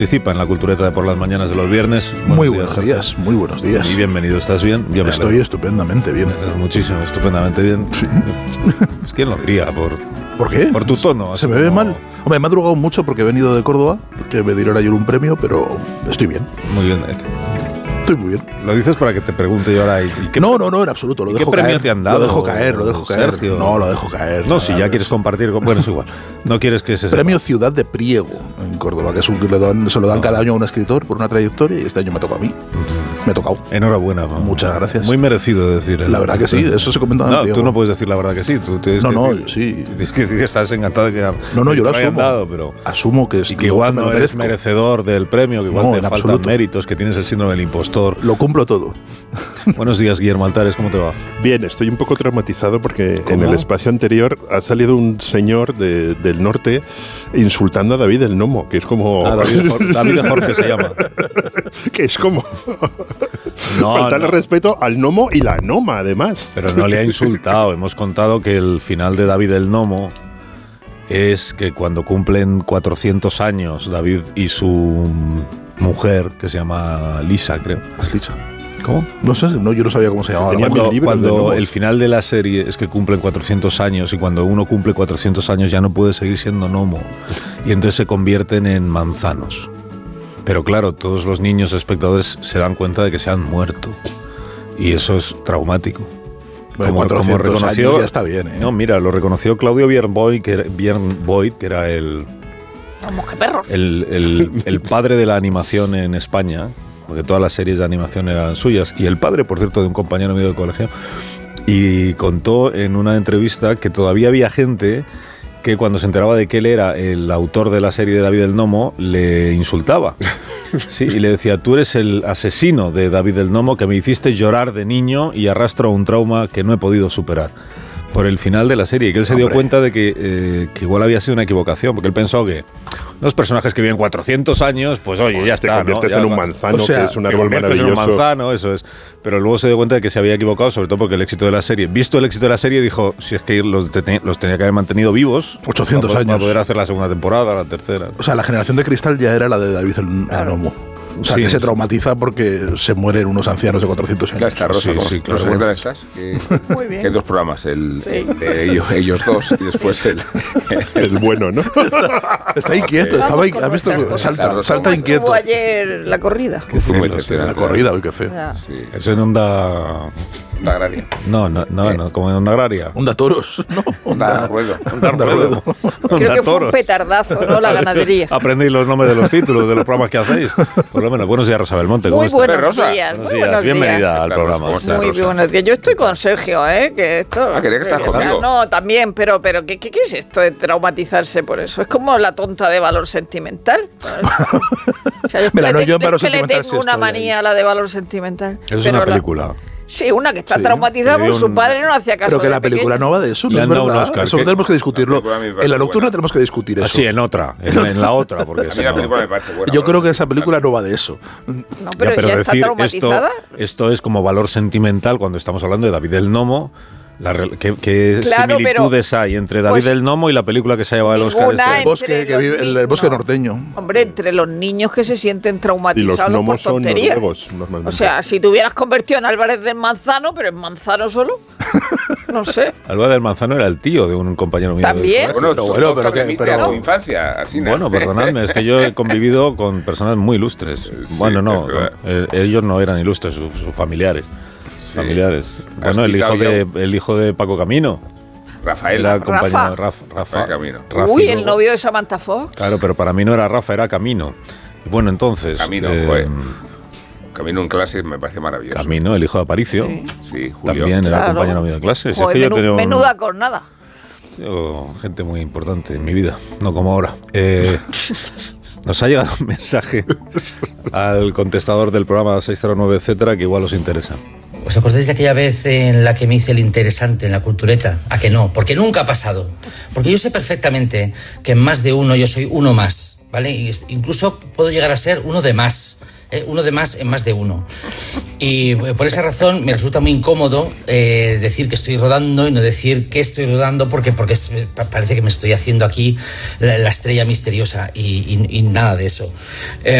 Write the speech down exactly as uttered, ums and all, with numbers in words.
Participa en la cultureta de por las mañanas de los viernes. Buenos muy buenos días, días, muy buenos días. Y bienvenido, ¿estás bien? Yo Estoy estupendamente bien. Muchísimo, estupendamente bien. Sí. Pues, ¿quién lo diría? Por, ¿Por qué? Por tu tono. ¿Se me ve mal? Hombre, me ha drogado mucho porque he venido de Córdoba, que me dieron ayer un premio, pero estoy bien. Muy bien. Estoy muy bien. Lo dices para que te pregunte yo ahora. ¿y qué, no, no, no, en absoluto. Lo ¿qué dejo premio caer. te han dado? Lo dejo caer, lo dejo caer. Sergio. No, lo dejo caer. No, si ya quieres compartir. Con, bueno, es igual. No quieres que se sepa. Premio Ciudad de Priego en Córdoba, que es un que le dan, se lo dan no. cada año a un escritor por una trayectoria y este año me toca a mí. Uh-huh. Me ha tocado. Enhorabuena. Vamos. Muchas gracias. Muy merecido decir. La verdad que sí, eso se comenta. No, tú no puedes decir la verdad que sí. Tú tienes no, que no, decir, sí. Tienes que decir que estás encantado de que no, no, yo lo asumo. Dado, pero asumo que es y que igual no eres merecedor del premio, que igual no, te faltan absoluto. méritos, que tienes el síndrome del impostor. Lo cumplo todo. Buenos días, Guillermo Altares, ¿cómo te va? Bien, estoy un poco traumatizado porque ¿Cómo? en el espacio anterior ha salido un señor de, del norte insultando a David el Nomo, que es como... Ah, David, Jorge, David Jorge se llama. Que es como... No, faltarle no. respeto al Nomo y la Noma, además. Pero no le ha insultado. Hemos contado que el final de David el Nomo es que cuando cumplen cuatrocientos años, David y su mujer, que se llama Lisa, creo. ¿Es Lisa? ¿Cómo? No sé, no, yo no sabía cómo se llamaba. Cuando, cuando el final de la serie es que cumplen cuatrocientos años y cuando uno cumple cuatrocientos años ya no puede seguir siendo gnomo y entonces se convierten en manzanos. Pero claro, todos los niños espectadores se dan cuenta de que se han muerto y eso es traumático. Bueno, como, como reconoció, ya está bien, ¿eh? No, mira, lo reconoció Claudio Björnvoid, que era, Björnvoid, que era el, Vamos, qué perros. el, el, el padre de la animación en España, porque todas las series de animación eran suyas, y el padre, por cierto, de un compañero mío de colegio, y contó en una entrevista que todavía había gente que cuando se enteraba de que él era el autor de la serie de David el Nomo, le insultaba. Sí, y le decía, tú eres el asesino de David el Nomo que me hiciste llorar de niño y arrastro un trauma que no he podido superar. Por el final de la serie, y que él se dio Hombre. cuenta de que, eh, que igual había sido una equivocación, porque él pensó que los personajes que viven cuatrocientos años, pues oye, bueno, ya te está, conviertes ¿no? en ya un manzano, o sea, que es un árbol maravilloso. En un manzano, eso es. Pero luego se dio cuenta de que se había equivocado, sobre todo porque el éxito de la serie, visto el éxito de la serie, dijo, si es que los, los tenía que haber mantenido vivos, ochocientos para, años. Para poder hacer la segunda temporada, la tercera. O sea, la generación de cristal ya era la de David el claro. Nomo. O sea, sí, que se traumatiza porque se mueren unos ancianos de cuatrocientos años. Ya está, Rosa, sí, ¿cómo sí, claro. ¿Cómo estás? Que, Muy bien. Que hay dos programas, el, sí. el de ellos, ellos dos y después el, el bueno, ¿no? Está inquieto, okay. estaba inquieto. ¿Has visto? Cosas. Salta, Claro, salta inquieto. ¿Cómo estuvo ayer la corrida? Que fue muy sí, decepcionante. La corrida, uy, qué feo. Sí. Eso en Onda... Onda Agraria. No, no, no, ¿Eh? no como en Onda Agraria. Onda Toros, no. Onda Ruedo. Onda Ruedo. Creo que fue un petardazo, ¿no? La ganadería. Aprendéis los nombres de los títulos de los programas que hacéis. Por lo menos, buenos días, Rosa Belmonte. ¿Cómo Muy estás? buenos Rosa? días. Buenos Muy días. buenos Bienvenida días. al Claro, programa. ¿cómo estás, Muy Rosa? buenos días. Yo estoy con Sergio, ¿eh? Que esto... Ah, quería que estás o sea, conmigo. no, también, pero, pero ¿qué, qué, ¿qué es esto de traumatizarse por eso? Es como la tonta de valor sentimental. O sea, yo Mira, no, le, yo en valor es que le sentimental tengo sí una estoy manía a la de valor sentimental. Eso es pero una la- película. Sí, una que está Sí, traumatizada que le por dio su un- padre, no hacía caso. Pero que de la película pequeño. no va de eso, Le ¿no es han dado un verdad? Oscar, Eso ¿qué? tenemos que discutirlo. La película a mí me parece En la nocturna buena. tenemos que discutir eso. Así, en otra. En, en la otra. Porque A si mí la no- película me parece buena. Yo creo que ¿no? esa película no va de eso. No, Ya, pero, pero ya está decir traumatizada. esto, esto es como valor sentimental cuando estamos hablando de David el Nomo. La, re- ¿Qué, qué Claro, similitudes pero, hay entre David pues, el Nomo y la película que se ha llevado el Oscar? ninguna Este? El bosque, que vive, el, el bosque No. norteño. Hombre, entre los niños que se sienten Y traumatizados los por gnomos son tonterías. noruegos, normalmente. O sea, si te hubieras convertido en Álvarez del Manzano, pero en Manzano solo, no sé. Álvaro del Manzano era el tío de un compañero mío. También. del Bueno, colegio. todo bueno, pero esto que- remite pero- a tu infancia, así, ¿no? Bueno, perdonadme, es que yo he convivido con personas muy ilustres. Sí, bueno, no, es verdad. eh, ellos no eran ilustres, sus, sus familiares. Sí. Familiares. Has Bueno, el hijo, quitado de, el hijo de Paco Camino. Rafael. Era Rafa. compañero Rafa. Rafa, Rafa Camino. Rafa Uy, y el luego- novio de Samantha Fox. Claro, pero para mí no era Rafa, era Camino. Y bueno, entonces... Camino, eh, joder. Camino en clase me parece maravilloso. Camino, el hijo de Aparicio. Sí. Sí, Julio. También era Claro. compañero mío de clase. Si Joder, es que yo menú- tenía un- menuda cornada. yo, gente muy importante en mi vida, no como ahora. Eh, nos ha llegado un mensaje al contestador del programa seis cero nueve, etcétera, que igual os interesa. ¿Os acordáis de aquella vez en la que me hice el interesante en la cultureta? ¿A que no? Porque nunca ha pasado. Porque yo sé perfectamente que en más de uno yo soy uno más, ¿vale? Y incluso puedo llegar a ser uno de más. eh, uno de más en más de uno. Y eh, por esa razón me resulta muy incómodo eh, decir que estoy rodando y no decir que estoy rodando, porque, porque es, parece que me estoy haciendo aquí la, la estrella misteriosa y, y, y nada de eso. Eh,